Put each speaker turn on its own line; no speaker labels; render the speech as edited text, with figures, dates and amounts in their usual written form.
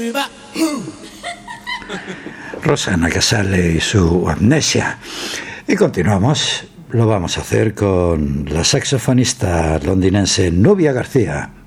Rosanna Casale y su Amnesia. Y continuamos. Lo vamos a hacer con la saxofonista londinense Nubia García.